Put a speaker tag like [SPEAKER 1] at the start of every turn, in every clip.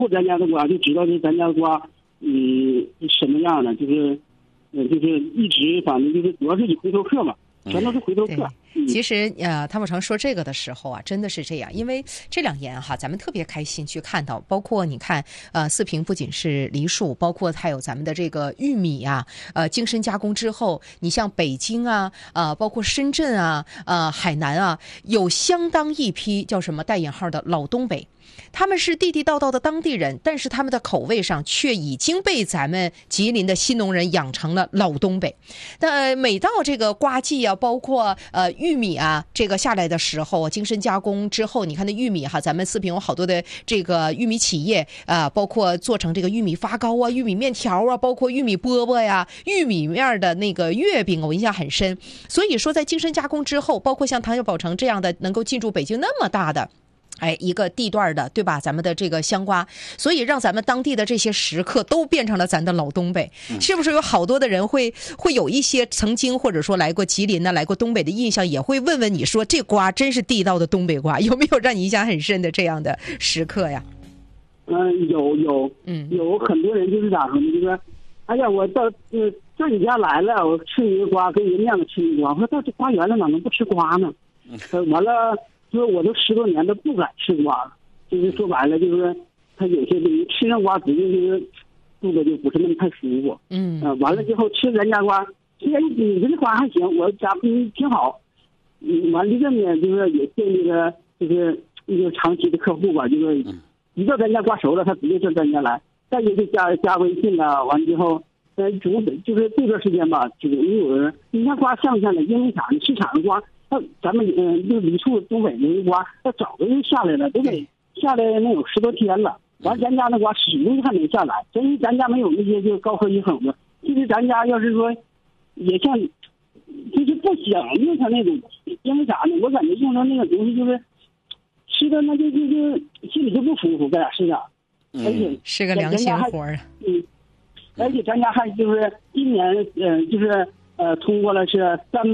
[SPEAKER 1] 过咱家的瓜就知道这咱家的瓜什么样的，就是一直反正就是主要是以回头客嘛，全都是回头客。
[SPEAKER 2] 其实汤宝成说这个的时候啊，真的是这样，因为这2年哈，咱们特别开心去看到，包括你看四平不仅是梨树，包括还有咱们的这个玉米啊，精深加工之后，你像北京啊，包括深圳啊，海南啊，有相当一批叫什么带引号的老东北。他们是地地道道的当地人，但是他们的口味上却已经被咱们吉林的新农人养成了老东北。但每到这个瓜季啊，包括玉米啊，这个下来的时候，精深加工之后，你看那玉米哈，咱们四平有好多的这个玉米企业包括做成这个玉米发糕啊、玉米面条啊，包括玉米饽饽呀、玉米面的那个月饼，我印象很深。所以说，在精深加工之后，包括像唐小宝城这样的能够进驻北京那么大的。一个地段的，对吧？咱们的这个香瓜，所以让咱们当地的这些食客都变成了咱的老东北，是不是有好多的人会有一些曾经或者说来过吉林呢、来过东北的印象，也会问问你说这瓜真是地道的东北瓜，有没有让你印象很深的这样的食客呀？
[SPEAKER 1] 有很多人就是咋说呢？就是哎呀，我到你家来了，我吃你的瓜，跟人家吃你的瓜，我说到这瓜园了，哪能不吃瓜呢？完了。就是我都10多年都不敢吃瓜了，就是说白了，就是他有些东西吃上瓜，指定就是肚子就不是那么太舒服。完了之后吃咱家瓜，虽然你这瓜还行，我家挺好。完了这呢，就是也建立了就是一个长期的客户吧，就是一到咱家瓜熟了，他直接上咱家来，再就是加微信了。完了之后，就是这段时间吧，就是有人你看瓜像不像的？因为啥呢？市场的瓜。咱们就梨树东北那个瓜，它早就下来了，都得下来能有10多天了。完，咱家那瓜始终还没下来，真咱家没有那些就高科技粉子。其实咱家要是说，也像，就是不想用它那种，因为啥呢？我感觉用它那个东西就是吃的那就心里就不舒服，干啥是啥。而且
[SPEAKER 2] 是个良心活啊。
[SPEAKER 1] 而且咱家还就是今年就是通过了是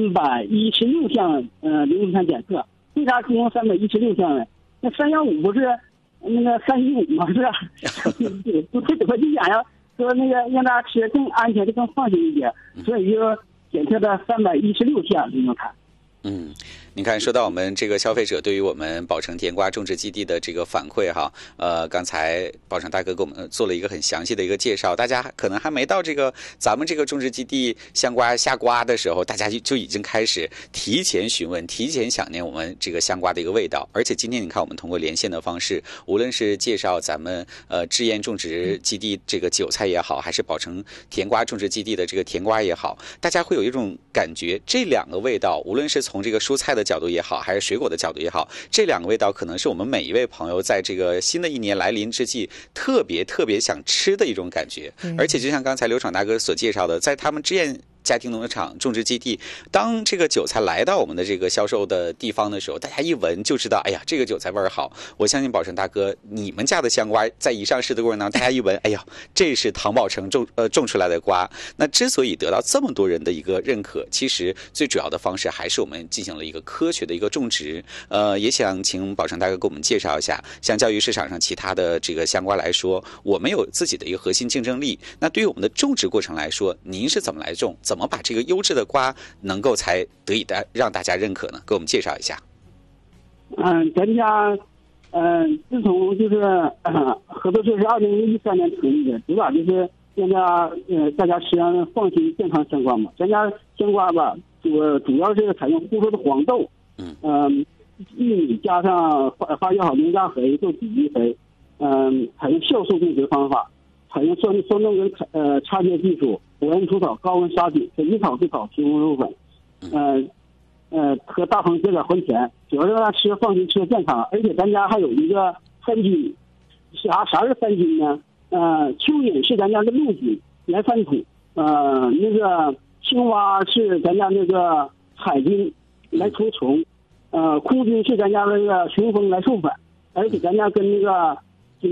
[SPEAKER 1] 316项零污染检测。为啥通过316项呢？那315不是那个315吗？是吧？我就想要说那个让大家吃更安全的、更放心一点，所以就检测的316项零污染。
[SPEAKER 3] 你看，说到我们这个消费者对于我们宝城甜瓜种植基地的这个反馈哈，刚才宝成大哥给我们做了一个很详细的一个介绍，大家可能还没到这个咱们这个种植基地香瓜下瓜的时候，大家就已经开始提前询问、提前想念我们这个香瓜的一个味道。而且今天你看，我们通过连线的方式，无论是介绍咱们志燕种植基地这个韭菜也好，还是宝城甜瓜种植基地的这个甜瓜也好，大家会有一种感觉，这2个味道，无论是从这个蔬菜的角度也好，还是水果的角度也好，这2个味道可能是我们每一位朋友在这个新的一年来临之际特别想吃的一种感觉。而且就像刚才刘闯大哥所介绍的，在他们志燕家庭农场种植基地，当这个韭菜来到我们的这个销售的地方的时候，大家一闻就知道，哎呀，这个韭菜味儿好。我相信宝成大哥，你们家的香瓜在一上市的过程当中，大家一闻，哎呀，这是唐宝成种出来的瓜。那之所以得到这么多人的一个认可，其实最主要的方式还是我们进行了一个科学的一个种植。也想请宝成大哥给我们介绍一下，相较于市场上其他的这个香瓜来说，我们有自己的一个核心竞争力。那对于我们的种植过程来说，您是怎么来种？怎么把这个优质的瓜能够才得以让大家认可呢？给我们介绍一下。
[SPEAKER 1] 咱家自从就是合作社是2013年成立的，主打就是让大家吃上放心健康香瓜嘛。咱家香瓜吧，主要是采用呼出的黄豆，玉米加上发酵好农家肥做底基肥，采用酵素种植方法，采用酸豆跟插接技术，火焰除草、高温杀菌、本地草对草提供授粉，和大棚结果还田，主要是让大家吃放心、吃健康。而且咱家还有一个3菌，啥是3菌呢？蚯蚓是咱家的陆菌，来翻土；那个青蛙是咱家那个海菌，来除虫；空菌是咱家那个雄蜂来授粉。而且咱家跟那个吉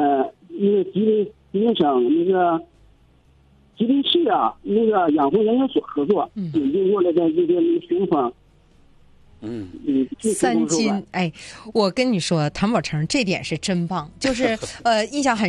[SPEAKER 1] 林省那个吉林市啊，那个养蜂研究所合作，引进过来的这个雄蜂。
[SPEAKER 2] 3斤，哎，我跟你说，谭宝成这点是真棒，就是印象很